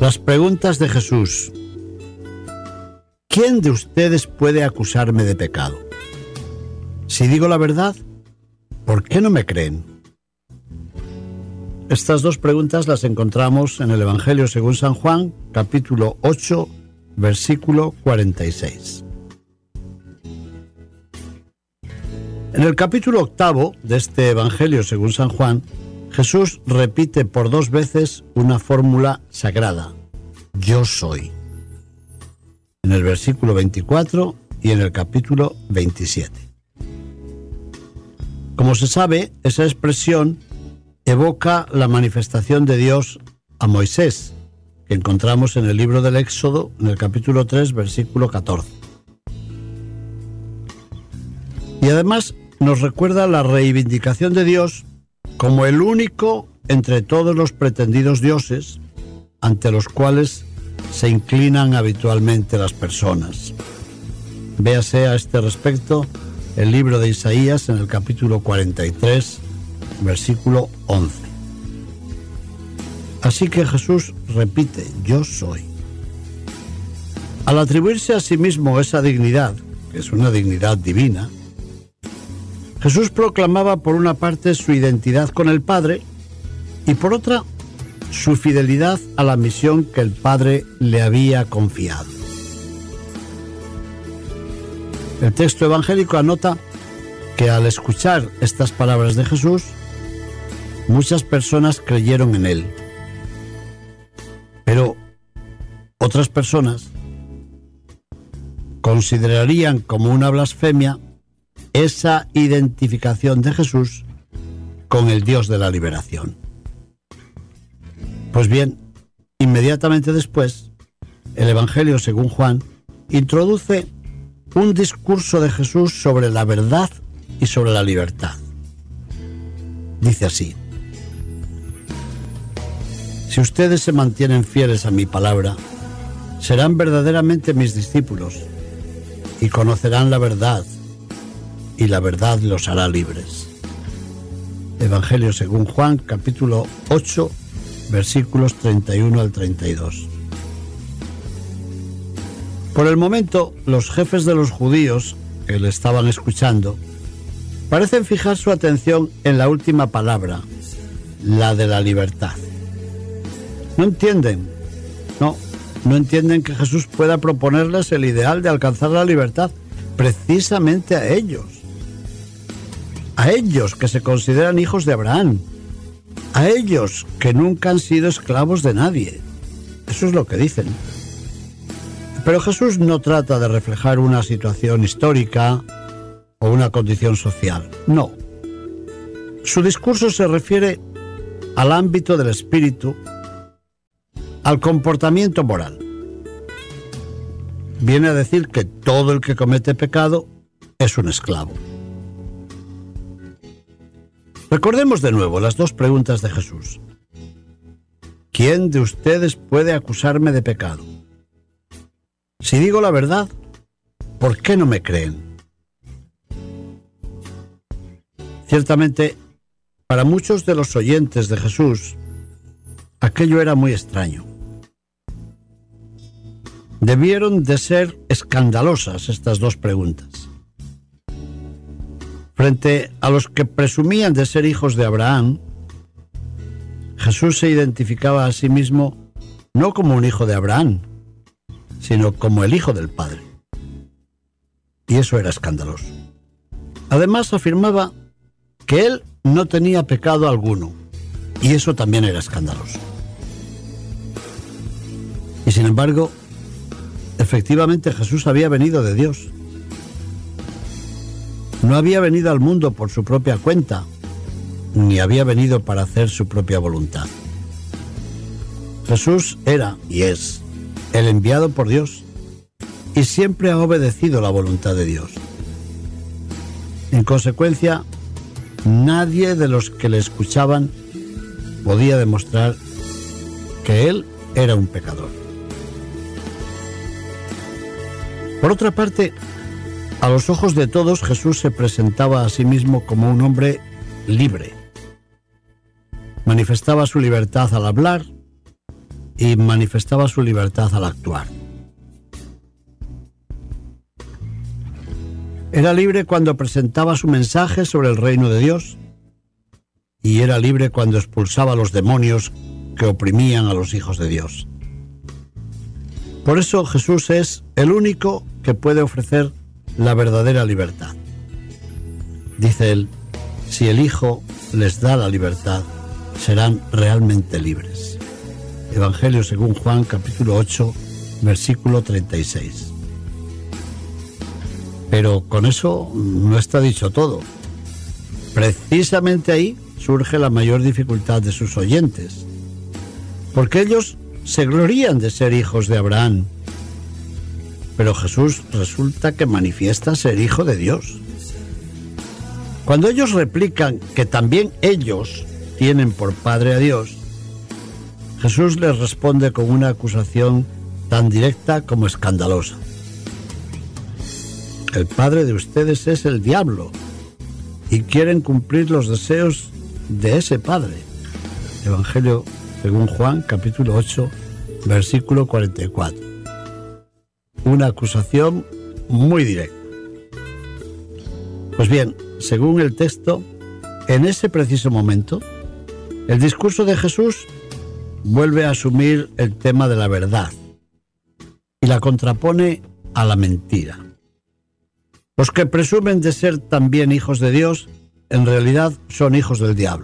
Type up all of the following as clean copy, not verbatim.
Las preguntas de Jesús. ¿Quién de ustedes puede acusarme de pecado? Si digo la verdad, ¿por qué no me creen? Estas dos preguntas las encontramos en el Evangelio según San Juan, capítulo 8, versículo 46. En el capítulo 8 de este Evangelio según San Juan, Jesús repite por 2 veces una fórmula sagrada: yo soy. En el versículo 24 y en el capítulo 27. Como se sabe, esa expresión evoca la manifestación de Dios a Moisés, que encontramos en el libro del Éxodo, en el capítulo 3, versículo 14. Y además nos recuerda la reivindicación de Dios como el único entre todos los pretendidos dioses ante los cuales se inclinan habitualmente las personas. Véase a este respecto el libro de Isaías en el capítulo 43, versículo 11. Así que Jesús repite: yo soy. Al atribuirse a sí mismo esa dignidad, que es una dignidad divina, Jesús proclamaba por una parte su identidad con el Padre y por otra su fidelidad a la misión que el Padre le había confiado. El texto evangélico anota que al escuchar estas palabras de Jesús, muchas personas creyeron en él. Pero otras personas considerarían como una blasfemia esa identificación de Jesús con el Dios de la liberación. Pues bien, inmediatamente después, el Evangelio según Juan introduce un discurso de Jesús sobre la verdad y sobre la libertad. Dice así: si ustedes se mantienen fieles a mi palabra, serán verdaderamente mis discípulos y conocerán la verdad, y la verdad los hará libres. Evangelio según Juan, capítulo 8, versículos 31 al 32. Por el momento, los jefes de los judíos que le estaban escuchando parecen fijar su atención en la última palabra, la de la libertad. No entienden que Jesús pueda proponerles el ideal de alcanzar la libertad precisamente a ellos que se consideran hijos de Abraham, a ellos que nunca han sido esclavos de nadie. Eso es lo que dicen. Pero Jesús no trata de reflejar una situación histórica o una condición social. No. Su discurso se refiere al ámbito del espíritu, al comportamiento moral. Viene a decir que todo el que comete pecado es un esclavo. Recordemos de nuevo las dos preguntas de Jesús. ¿Quién de ustedes puede acusarme de pecado? Si digo la verdad, ¿por qué no me creen? Ciertamente, para muchos de los oyentes de Jesús, aquello era muy extraño. Debieron de ser escandalosas estas dos preguntas. Frente a los que presumían de ser hijos de Abraham, Jesús se identificaba a sí mismo no como un hijo de Abraham, sino como el Hijo del Padre. Y eso era escandaloso. Además, afirmaba que él no tenía pecado alguno, y eso también era escandaloso. Y sin embargo, efectivamente Jesús había venido de Dios. No había venido al mundo por su propia cuenta, ni había venido para hacer su propia voluntad. Jesús era y es el enviado por Dios, y siempre ha obedecido la voluntad de Dios. En consecuencia, nadie de los que le escuchaban podía demostrar que él era un pecador. Por otra parte, a los ojos de todos, Jesús se presentaba a sí mismo como un hombre libre. Manifestaba su libertad al hablar y manifestaba su libertad al actuar. Era libre cuando presentaba su mensaje sobre el reino de Dios y era libre cuando expulsaba a los demonios que oprimían a los hijos de Dios. Por eso Jesús es el único que puede ofrecer la verdadera libertad. Dice él, si el Hijo les da la libertad, serán realmente libres. Evangelio según Juan, capítulo 8, versículo 36. Pero con eso no está dicho todo. Precisamente ahí surge la mayor dificultad de sus oyentes, porque ellos se glorían de ser hijos de Abraham, pero Jesús resulta que manifiesta ser hijo de Dios. Cuando ellos replican que también ellos tienen por padre a Dios, Jesús les responde con una acusación tan directa como escandalosa. El padre de ustedes es el diablo y quieren cumplir los deseos de ese padre. Evangelio según Juan, capítulo 8, versículo 44. Una acusación muy directa. Pues bien, según el texto, en ese preciso momento, el discurso de Jesús vuelve a asumir el tema de la verdad y la contrapone a la mentira. Los que presumen de ser también hijos de Dios, en realidad son hijos del diablo.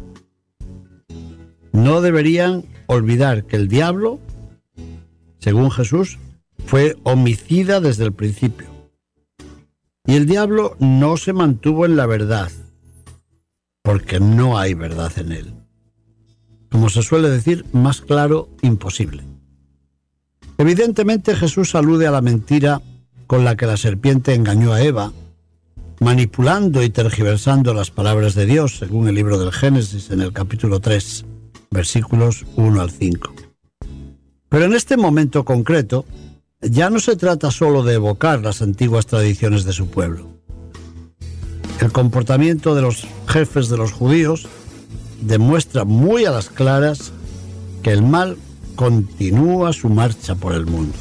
No deberían olvidar que el diablo, según Jesús, fue homicida desde el principio. Y el diablo no se mantuvo en la verdad, porque no hay verdad en él. Como se suele decir, más claro, imposible. Evidentemente Jesús alude a la mentira con la que la serpiente engañó a Eva, manipulando y tergiversando las palabras de Dios, según el libro del Génesis en el capítulo 3, versículos 1 al 5. Pero en este momento concreto, ya no se trata solo de evocar las antiguas tradiciones de su pueblo. El comportamiento de los jefes de los judíos demuestra muy a las claras que el mal continúa su marcha por el mundo.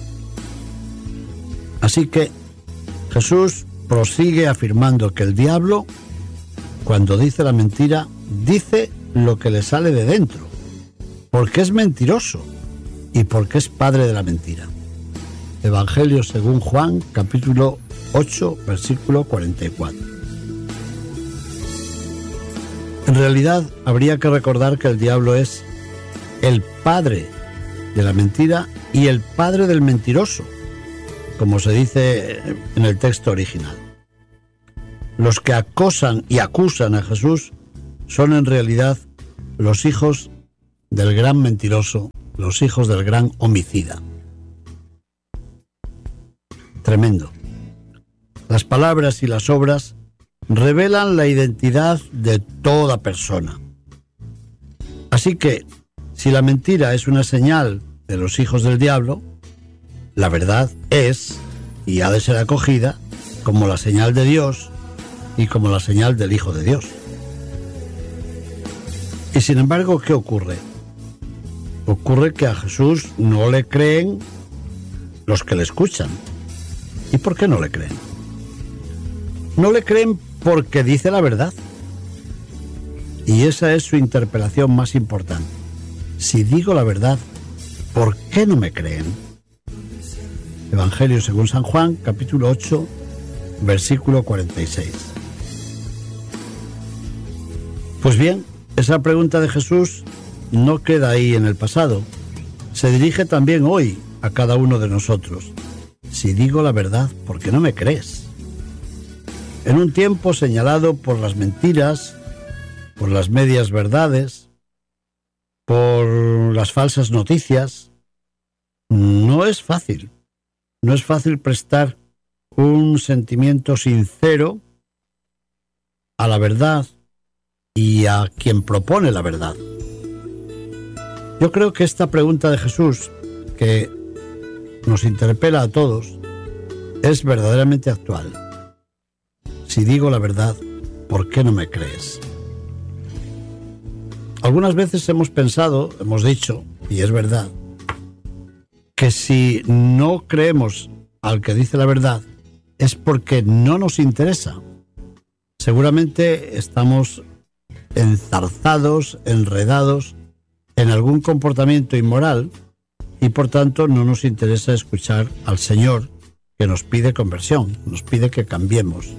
Así que Jesús prosigue afirmando que el diablo, cuando dice la mentira, dice lo que le sale de dentro, porque es mentiroso y porque es padre de la mentira. Evangelio según Juan, capítulo 8, versículo 44. En realidad, habría que recordar que el diablo es el padre de la mentira y el padre del mentiroso, como se dice en el texto original. Los que acosan y acusan a Jesús son en realidad los hijos del gran mentiroso, los hijos del gran homicida. Tremendo. Las palabras y las obras revelan la identidad de toda persona. Así que, si la mentira es una señal de los hijos del diablo, la verdad es, y ha de ser acogida, como la señal de Dios y como la señal del Hijo de Dios. Y sin embargo, ¿qué ocurre? Ocurre que a Jesús no le creen los que le escuchan. ¿Y por qué no le creen? No le creen porque dice la verdad. Y esa es su interpelación más importante. Si digo la verdad, ¿por qué no me creen? Evangelio según San Juan, capítulo 8, versículo 46. Pues bien, esa pregunta de Jesús no queda ahí en el pasado. Se dirige también hoy a cada uno de nosotros. Si digo la verdad, ¿por qué no me crees? En un tiempo señalado por las mentiras, por las medias verdades, por las falsas noticias, no es fácil. No es fácil prestar un sentimiento sincero a la verdad y a quien propone la verdad. Yo creo que esta pregunta de Jesús, que nos interpela a todos, es verdaderamente actual. Si digo la verdad, ¿por qué no me crees? Algunas veces hemos pensado, hemos dicho, y es verdad, que si no creemos al que dice la verdad es porque no nos interesa. Seguramente estamos enzarzados, enredados en algún comportamiento inmoral y por tanto no nos interesa escuchar al Señor, que nos pide conversión, nos pide que cambiemos.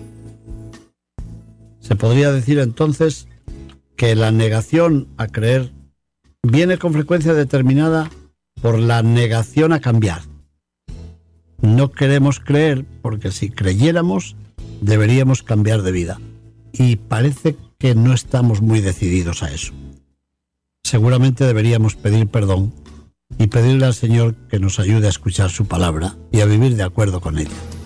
Se podría decir entonces que la negación a creer viene con frecuencia determinada por la negación a cambiar. No queremos creer porque si creyéramos deberíamos cambiar de vida. Y parece que no estamos muy decididos a eso. Seguramente deberíamos pedir perdón y pedirle al Señor que nos ayude a escuchar su palabra y a vivir de acuerdo con ella.